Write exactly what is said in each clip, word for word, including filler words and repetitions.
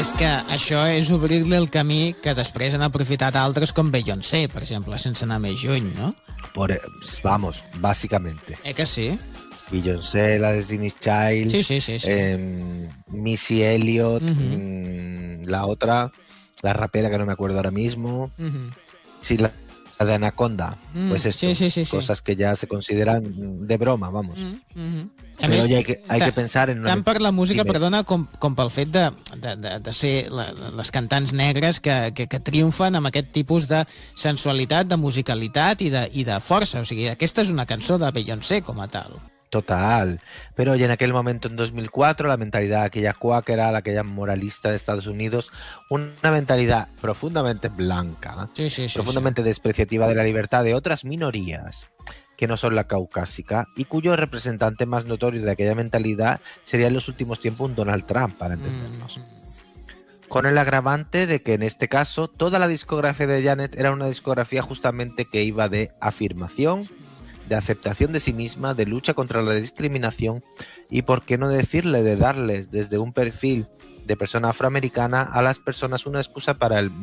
és que això és obrir-li el camí que després han aprofitat altres com Beyoncé, per exemple, sense anar més lluny, no? Por, vamos, básicamente. Eh que sí? Beyoncé, la Destiny's Child, sí, sí, sí, sí. Eh, Missy Elliott, uh-huh. mmm, la otra, la rapera que no me acuerdo ahora mismo. Uh-huh. Sí, la, la de Anaconda. Mm, pues esto, sí, sí, sí, cosas sí. que ya se consideran de broma, vamos. Uh-huh. Però més, hay, que, hay que pensar en... Una... Tant per la música, Dime. perdona, com, com pel fet de, de, de, de ser la, les cantants negres que, que, que triomfen amb aquest tipus de sensualitat, de musicalitat i de, i de força. O sigui, aquesta és una cançó de Beyoncé com a tal. Total, pero oye, en aquel momento, en dos mil cuatro, la mentalidad aquella cuáquera, la aquella moralista de Estados Unidos, una mentalidad profundamente blanca, sí, sí, sí, profundamente sí. despreciativa de la libertad de otras minorías que no son la caucásica, y cuyo representante más notorio de aquella mentalidad sería en los últimos tiempos un Donald Trump, para entendernos. Mm. Con el agravante de que en este caso toda la discografía de Janet era una discografía justamente que iba de afirmación, de aceptación de sí misma, de lucha contra la discriminación y, por qué no decirle, de darles desde un perfil de persona afroamericana a las personas una excusa para el...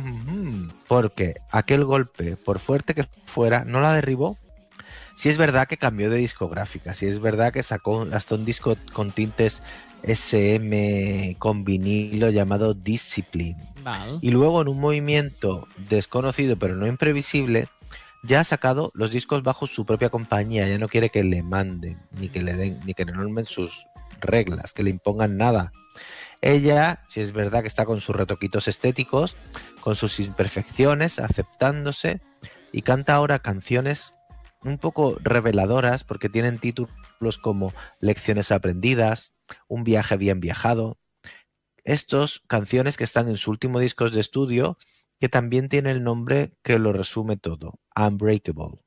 Porque aquel golpe, por fuerte que fuera, no la derribó. Sí es verdad que cambió de discográfica, sí es verdad que sacó hasta un disco con tintes ese eme con vinilo llamado Discipline. Val. Y luego, en un movimiento desconocido pero no imprevisible, ya ha sacado los discos bajo su propia compañía, ya no quiere que le manden, ni que le den, ni que le normen sus reglas, que le impongan nada. Ella, si es verdad que está con sus retoquitos estéticos, con sus imperfecciones, aceptándose, y canta ahora canciones un poco reveladoras, porque tienen títulos como Lecciones aprendidas, Un viaje bien viajado. Estos canciones que están en su último disco de estudio, que también tiene el nombre que lo resume todo, Unbreakable.